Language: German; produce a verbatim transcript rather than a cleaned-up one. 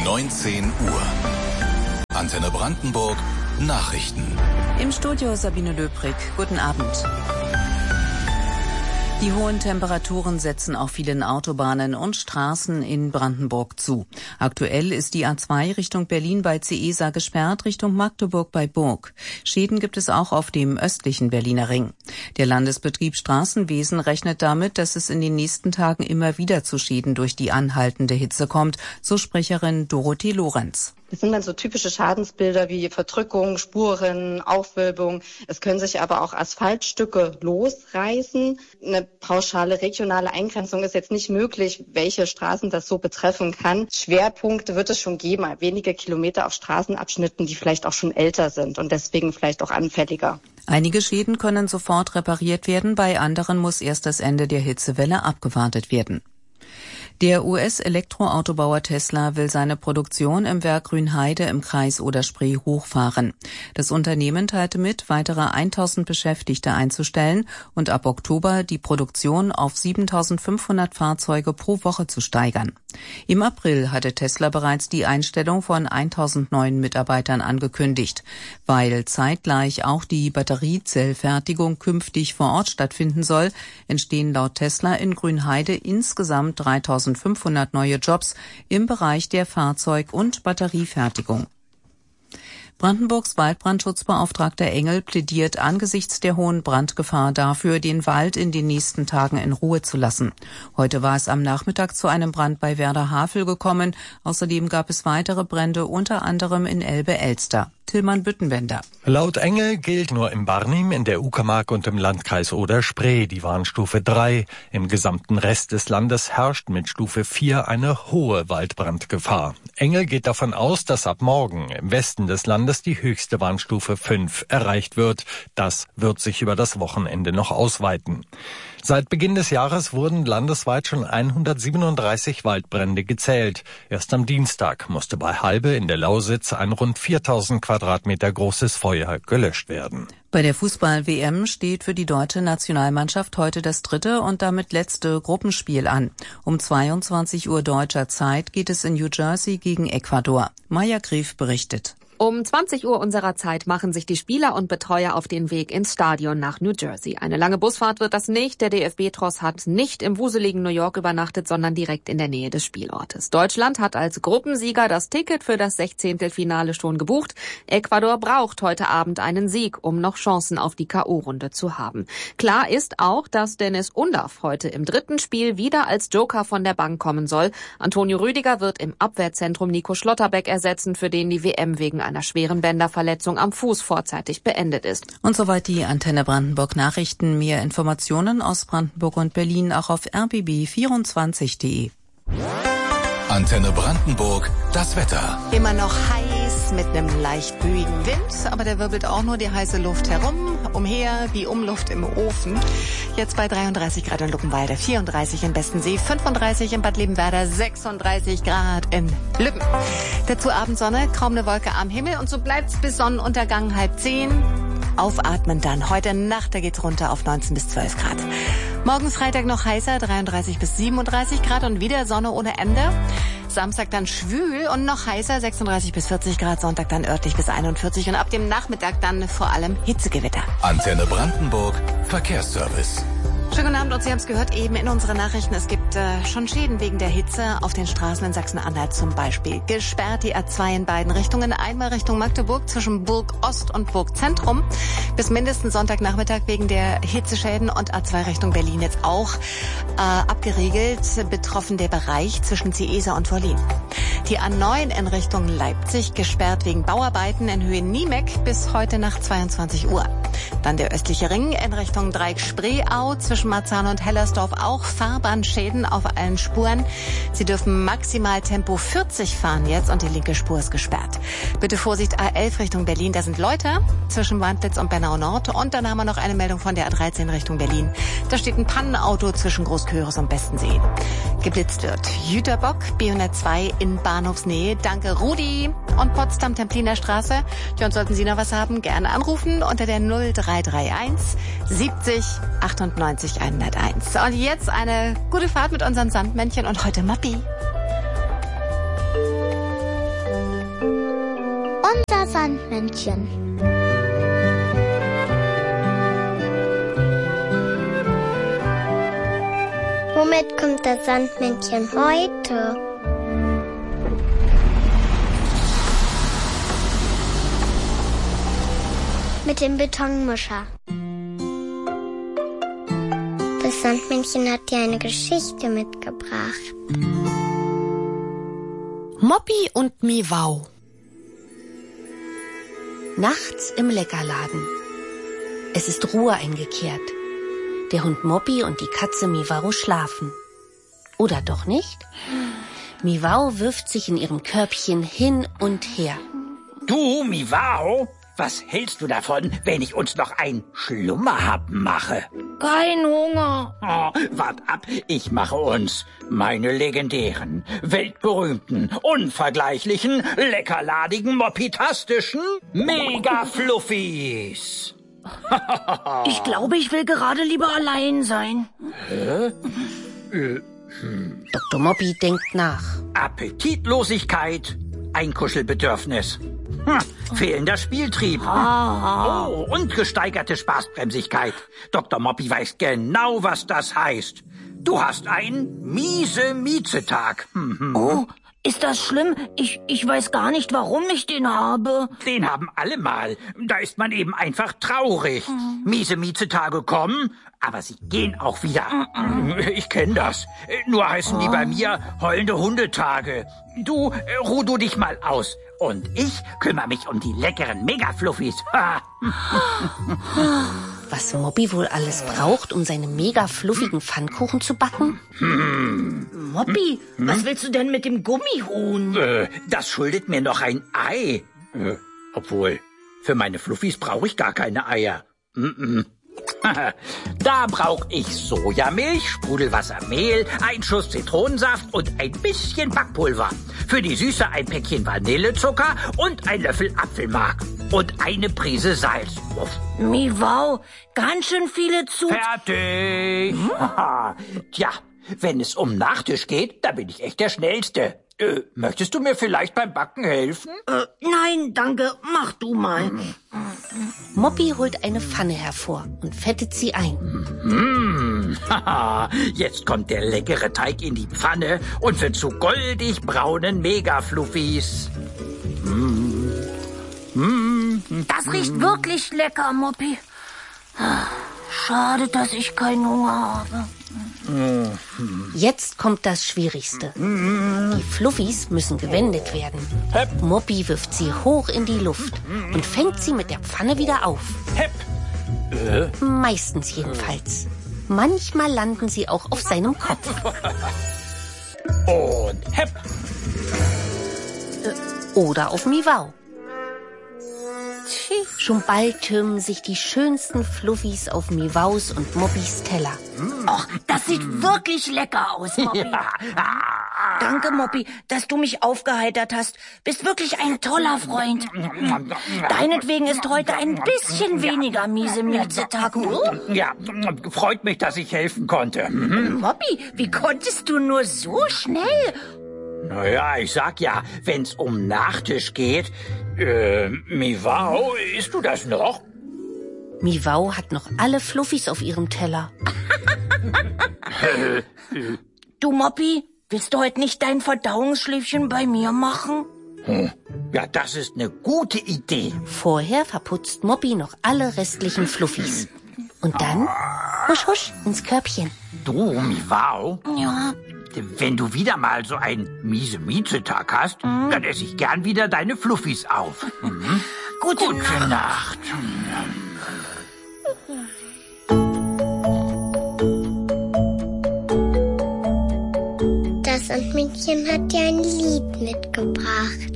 neunzehn Uhr. Antenne Brandenburg, Nachrichten. Im Studio Sabine Löbrig. Guten Abend. Die hohen Temperaturen setzen auf vielen Autobahnen und Straßen in Brandenburg zu. Aktuell ist die A zwei Richtung Berlin bei Ciesa gesperrt, Richtung Magdeburg bei Burg. Schäden gibt es auch auf dem östlichen Berliner Ring. Der Landesbetrieb Straßenwesen rechnet damit, dass es in den nächsten Tagen immer wieder zu Schäden durch die anhaltende Hitze kommt, so Sprecherin Dorothee Lorenz. Das sind dann so typische Schadensbilder wie Verdrückung, Spuren, Aufwölbung. Es können sich aber auch Asphaltstücke losreißen. Eine pauschale regionale Eingrenzung ist jetzt nicht möglich, welche Straßen das so betreffen kann. Schwerpunkte wird es schon geben, wenige Kilometer auf Straßenabschnitten, die vielleicht auch schon älter sind und deswegen vielleicht auch anfälliger. Einige Schäden können sofort repariert werden, bei anderen muss erst das Ende der Hitzewelle abgewartet werden. Der U S-Elektroautobauer Tesla will seine Produktion im Werk Grünheide im Kreis Oder-Spree hochfahren. Das Unternehmen teilte mit, weitere tausend Beschäftigte einzustellen und ab Oktober die Produktion auf siebentausendfünfhundert Fahrzeuge pro Woche zu steigern. Im April hatte Tesla bereits die Einstellung von tausend neuen Mitarbeitern angekündigt. Weil zeitgleich auch die Batteriezellfertigung künftig vor Ort stattfinden soll, entstehen laut Tesla in Grünheide insgesamt dreitausendfünfhundert neue Jobs im Bereich der Fahrzeug- und Batteriefertigung. Brandenburgs Waldbrandschutzbeauftragter Engel plädiert angesichts der hohen Brandgefahr dafür, den Wald in den nächsten Tagen in Ruhe zu lassen. Heute war es am Nachmittag zu einem Brand bei Werder-Havel gekommen. Außerdem gab es weitere Brände, unter anderem in Elbe-Elster. Tillmann Büttenwender. Laut Engel gilt nur in Barnim, in der Uckermark und im Landkreis Oder-Spree die Warnstufe drei. Im gesamten Rest des Landes herrscht mit Stufe vier eine hohe Waldbrandgefahr. Engel geht davon aus, dass ab morgen im Westen des Landes die höchste Warnstufe fünf erreicht wird. Das wird sich über das Wochenende noch ausweiten. Seit Beginn des Jahres wurden landesweit schon hundertsiebenunddreißig Waldbrände gezählt. Erst am Dienstag musste bei Halbe in der Lausitz ein rund viertausend Quadratmeter großes Feuer gelöscht werden. Bei der Fußball-W M steht für die deutsche Nationalmannschaft heute das dritte und damit letzte Gruppenspiel an. Um zweiundzwanzig Uhr deutscher Zeit geht es in New Jersey gegen Ecuador. Maja Grief berichtet. Um zwanzig Uhr unserer Zeit machen sich die Spieler und Betreuer auf den Weg ins Stadion nach New Jersey. Eine lange Busfahrt wird das nicht. Der D F B-Tross hat nicht im wuseligen New York übernachtet, sondern direkt in der Nähe des Spielortes. Deutschland hat als Gruppensieger das Ticket für das Sechzehntelfinale schon gebucht. Ecuador braucht heute Abend einen Sieg, um noch Chancen auf die K O-Runde zu haben. Klar ist auch, dass Dennis Undaff heute im dritten Spiel wieder als Joker von der Bank kommen soll. Antonio Rüdiger wird im Abwehrzentrum Nico Schlotterbeck ersetzen, für den die W M wegen einer schweren Bänderverletzung am Fuß vorzeitig beendet ist. Und soweit die Antenne Brandenburg Nachrichten. Mehr Informationen aus Brandenburg und Berlin auch auf r b b vierundzwanzig punkt de. Antenne Brandenburg, das Wetter. Immer noch heiß mit einem leicht böigen Wind, aber der wirbelt auch nur die heiße Luft herum, umher wie Umluft im Ofen. Jetzt bei dreiunddreißig Grad in Luckenwalde, vierunddreißig in Bestensee, fünfunddreißig in Bad Liebenwerda, sechsunddreißig Grad in Lübben. Dazu Abendsonne, kaum eine Wolke am Himmel und so bleibt's bis Sonnenuntergang halb zehn. Aufatmen dann. Heute Nacht, da geht's runter auf neunzehn bis zwölf Grad. Morgen Freitag noch heißer, dreiunddreißig bis siebenunddreißig Grad und wieder Sonne ohne Ende. Samstag dann schwül und noch heißer, sechsunddreißig bis vierzig Grad. Sonntag dann örtlich bis einundvierzig und ab dem Nachmittag dann vor allem Hitzegewitter. Antenne Brandenburg, Verkehrsservice. Schönen guten Abend und Sie haben es gehört eben in unseren Nachrichten. Es gibt äh, schon Schäden wegen der Hitze auf den Straßen in Sachsen-Anhalt zum Beispiel. Gesperrt die A zwei in beiden Richtungen. Einmal Richtung Magdeburg zwischen Burg Ost und Burg Zentrum. Bis mindestens Sonntagnachmittag wegen der Hitzeschäden und A zwei Richtung Berlin jetzt auch äh, abgeriegelt. Betroffen der Bereich zwischen Ciesa und Wollin. Die A neun in Richtung Leipzig gesperrt wegen Bauarbeiten in Höhe Niemeck bis heute nach zweiundzwanzig Uhr. Dann der östliche Ring in Richtung Dreieck-Spreeau zwischen Marzahn und Hellersdorf auch Fahrbahnschäden auf allen Spuren. Sie dürfen maximal Tempo vierzig fahren jetzt und die linke Spur ist gesperrt. Bitte Vorsicht A elf Richtung Berlin, da sind Leute zwischen Wandlitz und Bernau Nord. Und dann haben wir noch eine Meldung von der A dreizehn Richtung Berlin. Da steht ein Pannenauto zwischen Großköris und Bestensee. Geblitzt wird Jüterbock, B hundertzwei in Bahnhofsnähe. Danke Rudi. Und Potsdam Templiner Straße. Ja, und sollten Sie noch was haben, gerne anrufen unter der null drei drei eins siebzig achtundneunzig hunderteins. Und jetzt eine gute Fahrt mit unseren Sandmännchen und heute Mappi. Sandmännchen. Womit kommt das Sandmännchen heute? Mit dem Betonmischer. Das Sandmännchen hat dir eine Geschichte mitgebracht. Moppy und Miwau. Nachts im Leckerladen. Es ist Ruhe eingekehrt. Der Hund Moppy und die Katze Miwau schlafen. Oder doch nicht? Miwau wirft sich in ihrem Körbchen hin und her. Du, Miwau, was hältst du davon, wenn ich uns noch ein Schlummerhappen mache? Kein Hunger. Oh, wart ab, ich mache uns meine legendären, weltberühmten, unvergleichlichen, leckerladigen, moppitastischen Mega-Fluffies. Ich glaube, ich will gerade lieber allein sein. Hä? Äh, hm. Doktor Moppy denkt nach. Appetitlosigkeit, Einkuschelbedürfnis. Hm, fehlender Spieltrieb. Ah. Oh, und gesteigerte Spaßbremsigkeit. Doktor Moppy weiß genau, was das heißt. Du hast einen miese-Miezetag. Hm. Oh, ist das schlimm? Ich, ich weiß gar nicht, warum ich den habe. Den haben alle mal. Da ist man eben einfach traurig. Mhm. Miese Miezetage kommen, aber sie gehen auch wieder. Mhm. Ich kenne das. Nur heißen oh. die bei mir heulende Hundetage. Du, ruh du dich mal aus. Und ich kümmere mich um die leckeren Mega-Fluffis. Was Moppy wohl alles braucht, um seine mega fluffigen Pfannkuchen zu backen? Hm. Moppy, hm? was willst du denn mit dem Gummihuhn? Äh, das schuldet mir noch ein Ei. Äh, obwohl, für meine Fluffis brauche ich gar keine Eier. Mm-mm. Da brauche ich Sojamilch, Sprudelwasser, Mehl, ein Schuss Zitronensaft und ein bisschen Backpulver. Für die Süße ein Päckchen Vanillezucker und ein Löffel Apfelmark. Und eine Prise Salz. Uff. Miwau, ganz schön viele zu... Fertig. Hm? Tja, wenn es um Nachtisch geht, da bin ich echt der Schnellste. Äh, möchtest du mir vielleicht beim Backen helfen? Äh, nein, danke. Mach du mal. Hm. Moppy holt eine Pfanne hervor und fettet sie ein. Mmh. Jetzt kommt der leckere Teig in die Pfanne und wird zu goldig braunen Mega-Fluffis. Mmh. Mmh. Das riecht wirklich lecker, Moppy. Schade, dass ich keinen Hunger habe. Jetzt kommt das Schwierigste. Die Fluffis müssen gewendet werden. Moppy wirft sie hoch in die Luft und fängt sie mit der Pfanne wieder auf. Meistens jedenfalls. Manchmal landen sie auch auf seinem Kopf. Und hepp. Oder auf Miwau. Schon bald türmen sich die schönsten Fluffis auf Miwaus und Moppys Teller. Och, das sieht wirklich lecker aus, Moppy. Ja. Danke, Moppy, dass du mich aufgeheitert hast. Bist wirklich ein toller Freund. Deinetwegen ist heute ein bisschen weniger miese Miezetag. Ja, freut mich, dass ich helfen konnte. Mhm. Moppy, wie konntest du nur so schnell? Naja, ich sag ja, wenn's um Nachtisch geht, äh, Miwau, isst du das noch? Miwau hat noch alle Fluffis auf ihrem Teller. Du, Moppy, willst du heute nicht dein Verdauungsschläfchen bei mir machen? Hm. Ja, das ist eine gute Idee. Vorher verputzt Moppy noch alle restlichen Fluffis. Und dann, husch, husch, ins Körbchen. Du, Miwau? Ja? Wenn du wieder mal so einen miese Miezetag hast, mhm. dann esse ich gern wieder deine Fluffis auf. Mhm. Gute, Gute Nacht. Nacht. Das Sandmännchen hat dir ein Lied mitgebracht.